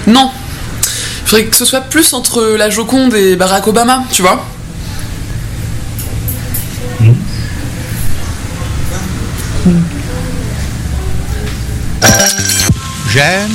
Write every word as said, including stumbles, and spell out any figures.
Non. Il faudrait que ce soit plus entre la Joconde et Barack Obama, tu vois. Mmh. Mmh. J'aime